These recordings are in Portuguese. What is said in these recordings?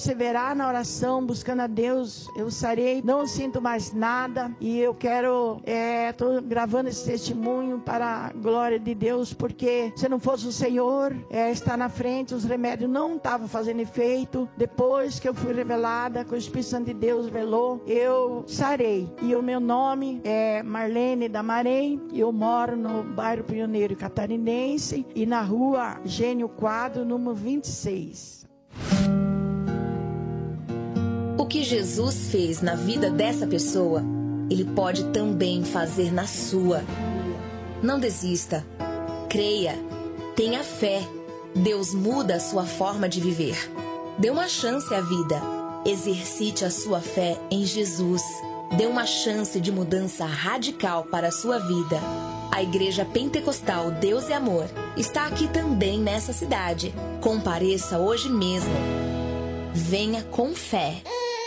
perseverar na oração, buscando a Deus, eu sarei, não sinto mais nada. E eu quero, tô gravando esse testemunho para a glória de Deus, porque se não fosse o Senhor estar na frente, os remédios não estavam fazendo efeito. Depois que eu fui revelada, que o Espírito Santo de Deus velou, eu sarei. E o meu nome é Marlene Damarém, eu moro no bairro Pioneiro Catarinense e na rua Gênio Quadro, número 26. O que Jesus fez na vida dessa pessoa, Ele pode também fazer na sua. Não desista. Creia. Tenha fé. Deus muda a sua forma de viver. Dê uma chance à vida. Exercite a sua fé em Jesus. Dê uma chance de mudança radical para a sua vida. A Igreja Pentecostal Deus e Amor está aqui também nessa cidade. Compareça hoje mesmo. Venha com fé.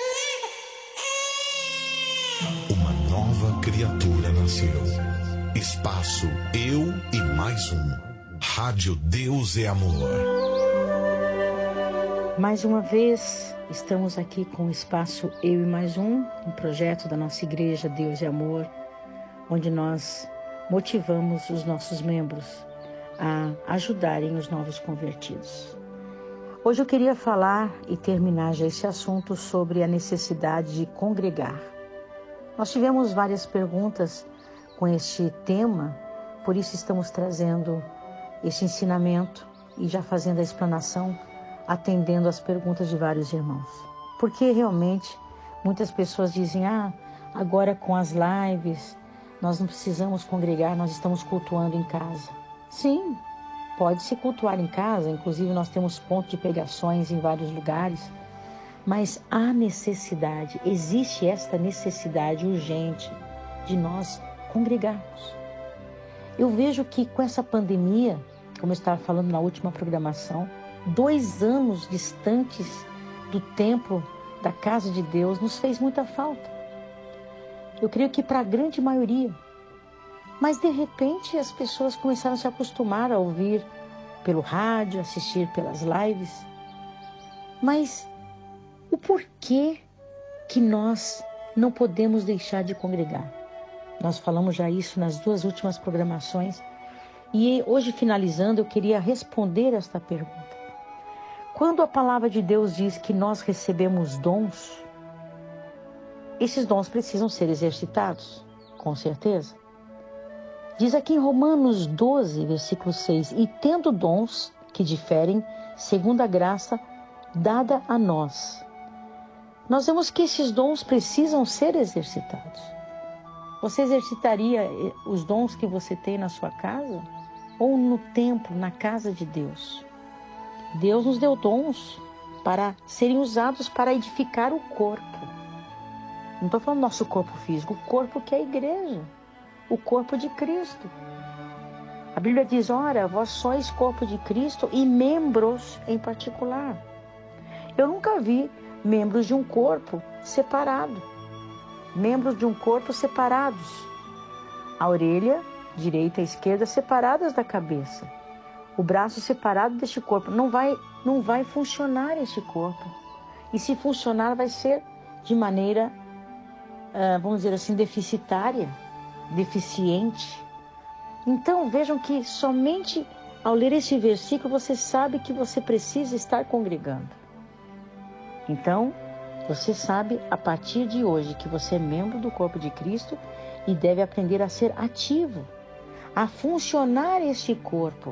Uma nova criatura nasceu. Espaço Eu e Mais Um. Rádio Deus e Amor. Mais uma vez, estamos aqui com o Espaço Eu e Mais Um projeto da nossa Igreja Deus e Amor, onde nós motivamos os nossos membros a ajudarem os novos convertidos. Hoje eu queria falar e terminar já esse assunto sobre a necessidade de congregar. Nós tivemos várias perguntas com este tema, por isso estamos trazendo este ensinamento e já fazendo a explanação, atendendo às perguntas de vários irmãos. Porque realmente muitas pessoas dizem, agora com as lives, nós não precisamos congregar, nós estamos cultuando em casa. Sim, pode se cultuar em casa, inclusive nós temos ponto de pregações em vários lugares, mas há necessidade, existe esta necessidade urgente de nós congregarmos. Eu vejo que com essa pandemia, como eu estava falando na última programação, 2 anos distantes do templo, da casa de Deus, nos fez muita falta. Eu creio que para a grande maioria. Mas de repente as pessoas começaram a se acostumar a ouvir pelo rádio, assistir pelas lives. Mas o porquê que nós não podemos deixar de congregar? Nós falamos já isso nas 2 últimas programações. E hoje, finalizando, eu queria responder esta pergunta. Quando a palavra de Deus diz que nós recebemos dons, esses dons precisam ser exercitados, com certeza. Diz aqui em Romanos 12, versículo 6, e tendo dons que diferem segundo a graça dada a nós. Nós vemos que esses dons precisam ser exercitados. Você exercitaria os dons que você tem na sua casa? Ou no templo, na casa de Deus? Deus nos deu dons para serem usados para edificar o corpo. Não estou falando do nosso corpo físico, o corpo que é a igreja, o corpo de Cristo. A Bíblia diz, ora, vós sois corpo de Cristo e membros em particular. Eu nunca vi membros de um corpo separado. Membros de um corpo separados. A orelha direita e esquerda separadas da cabeça. O braço separado deste corpo. Não vai funcionar este corpo. E se funcionar, vai ser de maneira, vamos dizer assim, deficitária, deficiente. Então, vejam que somente ao ler este versículo, você sabe que você precisa estar congregando. Então, você sabe a partir de hoje que você é membro do corpo de Cristo e deve aprender a ser ativo, a funcionar este corpo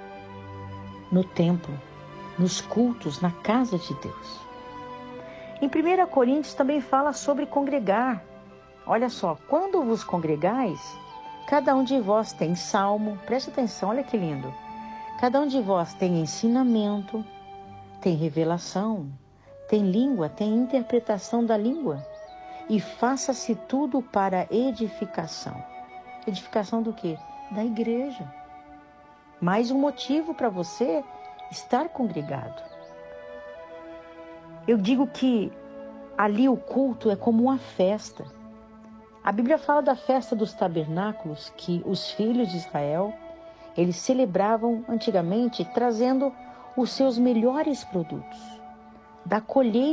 no templo, nos cultos, na casa de Deus. Em 1 Coríntios também fala sobre congregar. Olha só, quando vos congregais, cada um de vós tem salmo, preste atenção, olha que lindo. Cada um de vós tem ensinamento, tem revelação, tem língua, tem interpretação da língua. E faça-se tudo para edificação. Edificação do quê? Da igreja. Mais um motivo para você estar congregado. Eu digo que ali o culto é como uma festa. A Bíblia fala da festa dos tabernáculos, que os filhos de Israel, eles celebravam antigamente trazendo os seus melhores produtos da colheita